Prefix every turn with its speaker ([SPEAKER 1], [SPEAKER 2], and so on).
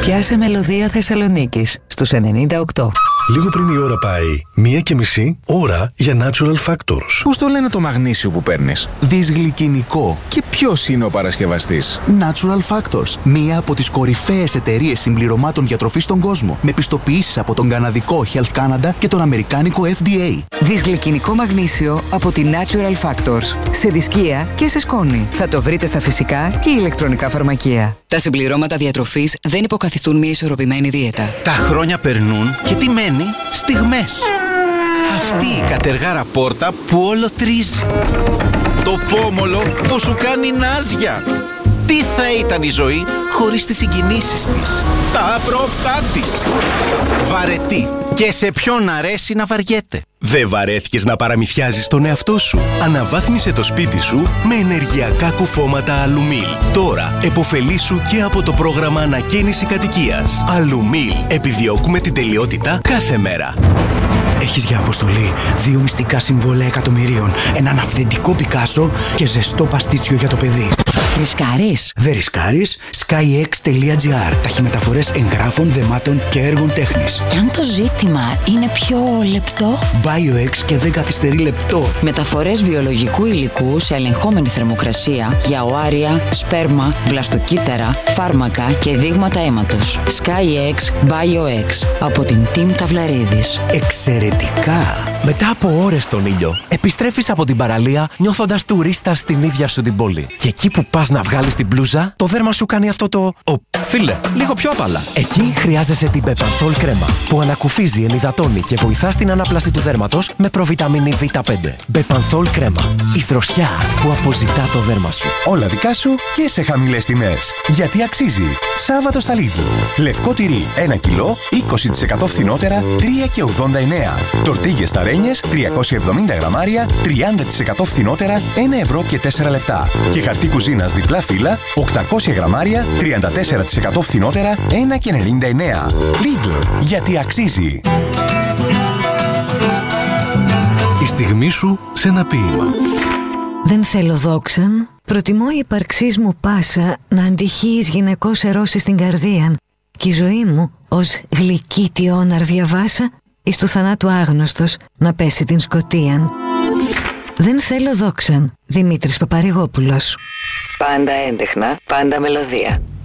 [SPEAKER 1] Πιάσε μελωδία Θεσσαλονίκης στους 98.
[SPEAKER 2] Λίγο πριν η ώρα πάει 1:30 ώρα για Natural Factors.
[SPEAKER 3] Πώς το λένε το μαγνήσιο που παίρνεις? Δυσγλυκινικό. Και ποιος είναι ο παρασκευαστής?
[SPEAKER 4] Natural Factors, μία από τις κορυφαίες εταιρείες συμπληρωμάτων διατροφής στον κόσμο, με πιστοποιήσεις από τον καναδικό Health Canada και τον αμερικάνικο FDA.
[SPEAKER 5] Δυσγλυκινικό μαγνήσιο από τη Natural Factors. Σε δισκία και σε σκόνη. Θα το βρείτε στα φυσικά και ηλεκτρονικά φαρμακεία. Τα συμπληρώματα διατροφής δεν υποκαθιστούν μια ισορροπημένη δίαιτα.
[SPEAKER 6] Τα χρόνια περνούν και τι μένει? Στιγμές. Αυτή η κατεργάρα πόρτα που όλο τρίζει. Το πόμολο που σου κάνει νάζια. Τι θα ήταν η ζωή χωρίς τις συγκινήσεις της, τα απρόπτά της. Βαρετή. Και σε ποιον αρέσει να βαριέται.
[SPEAKER 7] Δεν βαρέθηκες να παραμυθιάζεις τον εαυτό σου? Αναβάθμισε το σπίτι σου με ενεργειακά κουφώματα Αλουμίλ. Τώρα επωφελήσου και από το πρόγραμμα ανακαίνιση κατοικίας. Αλουμίλ. Επιδιώκουμε την τελειότητα κάθε μέρα.
[SPEAKER 8] Έχεις για αποστολή 2 μυστικά συμβόλαια εκατομμυρίων, έναν αυθεντικό Πικάσο και ζεστό παστίτσιο για το παιδί.
[SPEAKER 5] Ρισκάρεις?
[SPEAKER 8] Δεν ρισκάρεις. SkyX.gr. Ταχυμεταφορές εγγράφων, δεμάτων και έργων τέχνης.
[SPEAKER 9] Και αν το ζήτημα είναι πιο λεπτό?
[SPEAKER 8] BioX και δεν καθυστερεί λεπτό.
[SPEAKER 9] Μεταφορές βιολογικού υλικού σε ελεγχόμενη θερμοκρασία για οάρια, σπέρμα, βλαστοκύτταρα, φάρμακα και δείγματα αίματος. SkyX BioX από την Team Ταυλαρίδης.
[SPEAKER 8] Εξαιρετικά!
[SPEAKER 10] Μετά από ώρες στον ήλιο, επιστρέφεις από την παραλία νιώθοντας τουρίστα στην ίδια σου την πόλη. Και εκεί που πας να βγάλεις την μπλούζα, το δέρμα σου κάνει αυτό το... Φίλε, λίγο πιο απαλά. Εκεί χρειάζεσαι την Bepanthol κρέμα, που ανακουφίζει, ενυδατώνει και βοηθά στην ανάπλαση του δέρματος με προβιταμίνη Β5. Bepanthol κρέμα. Η δροσιά που αποζητά το δέρμα σου.
[SPEAKER 11] Όλα δικά σου και σε χαμηλές τιμές. Γιατί αξίζει. Σάββατο στα Lidl. Λευκό τυρί 1 κιλό, 20% φθηνότερα, 3,89. Τορτίγες ταρένιες 370 γραμμάρια, 30% φθηνότερα, 1 ευρώ και 4 λεπτά. Και χαρτί κουζίνας διπλά φύλλα, 800 γραμμάρια, 34% φθηνότερα, 1,99. Lidl. Γιατί αξίζει.
[SPEAKER 2] Η στιγμή σου σε ένα ποίημα.
[SPEAKER 1] Δεν θέλω δόξαν, προτιμώ η υπαρξής μου πάσα να αντυχείς γυναικός ερώσει στην καρδίαν κι η ζωή μου ως γλυκύτιον αρδιαβάσα εις του θανάτου άγνωστος να πέσει την σκοτίαν. Δεν θέλω δόξαν. Δημήτρης Παπαρηγόπουλος. Πάντα έντεχνα, πάντα μελωδία.